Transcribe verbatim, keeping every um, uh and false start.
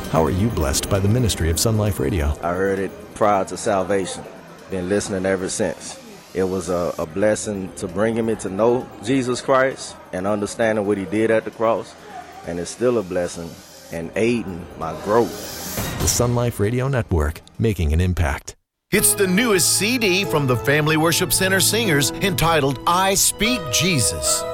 How are you blessed by the ministry of Sun Life Radio? I heard it prior to salvation. Been listening ever since. It was a, a blessing to bringing me to know Jesus Christ and understanding what he did at the cross. And it's still a blessing and aiding my growth. The Sun Life Radio Network, making an impact. It's the newest C D from the Family Worship Center Singers entitled I Speak Jesus.